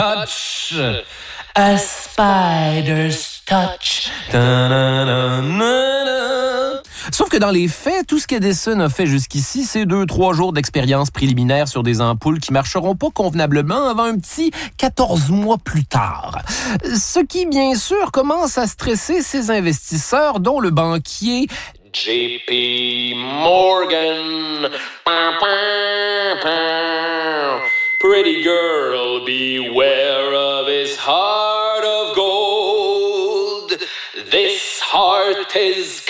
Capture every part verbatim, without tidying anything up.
touch. A spider's touch. Ta-na-na-na-na. Sauf que dans les faits, tout ce qu'Edison a fait jusqu'ici, c'est deux, trois jours d'expérience préliminaire sur des ampoules qui marcheront pas convenablement avant un petit quatorze mois plus tard. Ce qui, bien sûr, commence à stresser ces investisseurs, dont le banquier J P Morgan. Pa, pa, pa. Pretty girl, beware of his heart of gold. This heart is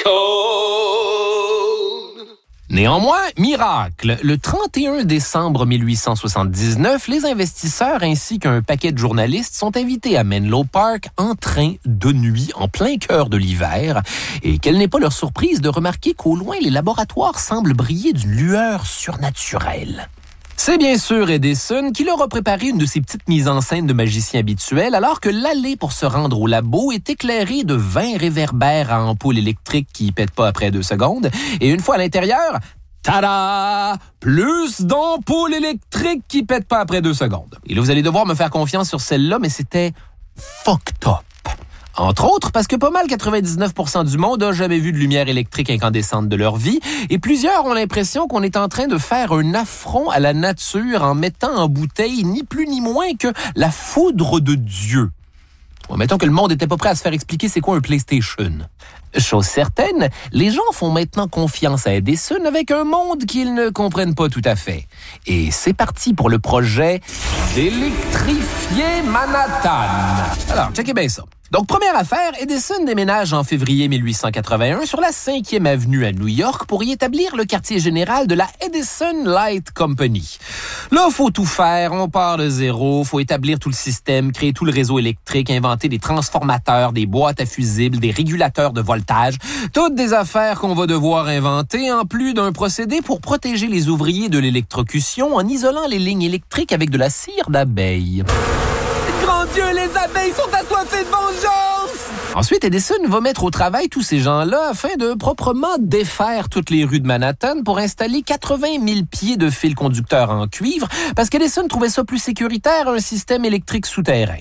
cold. Néanmoins, miracle, le trente et un décembre mille huit cent soixante-dix-neuf, les investisseurs ainsi qu'un paquet de journalistes sont invités à Menlo Park en train de nuit en plein cœur de l'hiver. Et quelle n'est pas leur surprise de remarquer qu'au loin, les laboratoires semblent briller d'une lueur surnaturelle. C'est bien sûr Edison qui leur a préparé une de ses petites mises en scène de magicien habituel, alors que l'allée pour se rendre au labo est éclairée de vingt réverbères à ampoules électriques qui ne pètent pas après deux secondes. Et une fois à l'intérieur, tada! Plus d'ampoules électriques qui pètent pas après deux secondes. Et là, vous allez devoir me faire confiance sur celle-là, mais c'était fucked up. Entre autres, parce que pas mal quatre-vingt-dix-neuf pour cent du monde a jamais vu de lumière électrique incandescente de leur vie, et plusieurs ont l'impression qu'on est en train de faire un affront à la nature en mettant en bouteille ni plus ni moins que la foudre de Dieu. Bon, mettons que le monde était pas prêt à se faire expliquer c'est quoi un PlayStation. Chose certaine, les gens font maintenant confiance à Edison avec un monde qu'ils ne comprennent pas tout à fait. Et c'est parti pour le projet d'électrifier Manhattan. Alors, checkez bien ça. Donc, première affaire, Edison déménage en février mille huit cent quatre-vingt-un sur la cinquième avenue à New York pour y établir le quartier général de la Edison Light Company. Là, faut tout faire, on part de zéro, faut établir tout le système, créer tout le réseau électrique, inventer des transformateurs, des boîtes à fusibles, des régulateurs de voltage, toutes des affaires qu'on va devoir inventer, en plus d'un procédé pour protéger les ouvriers de l'électrocution en isolant les lignes électriques avec de la cire d'abeille. Grand Dieu, les abeilles sont assoiffées de vengeance! Ensuite, Edison va mettre au travail tous ces gens-là afin de proprement défaire toutes les rues de Manhattan pour installer quatre-vingt mille pieds de fils conducteurs en cuivre parce qu'Edison trouvait ça plus sécuritaire, un système électrique souterrain.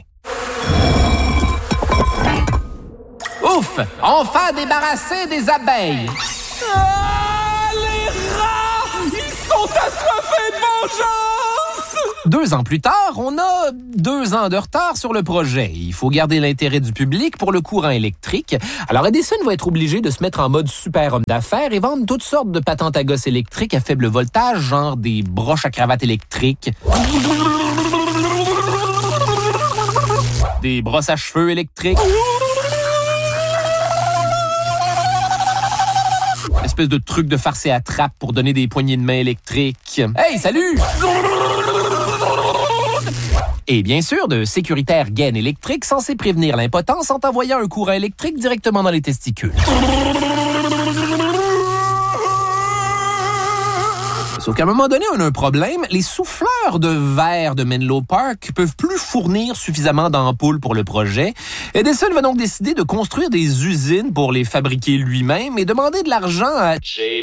Ouf! Enfin débarrassé des abeilles! Ah, les rats! Ils sont assoiffés de vengeance! Deux ans plus tard, on a deux ans de retard sur le projet. Il faut garder l'intérêt du public pour le courant électrique. Alors Edison va être obligé de se mettre en mode super homme d'affaires et vendre toutes sortes de patentes à gosse électriques à faible voltage, genre des broches à cravate électriques, des brosses à cheveux électriques, espèce de truc de farce et attrape pour donner des poignées de main électriques. Hey, salut! Et bien sûr, de sécuritaires gaines électriques censés prévenir l'impotence en t'envoyant un courant électrique directement dans les testicules. Sauf qu'à un moment donné, on a un problème. Les souffleurs de verre de Menlo Park peuvent plus fournir suffisamment d'ampoules pour le projet. Edison va donc décider de construire des usines pour les fabriquer lui-même et demander de l'argent à J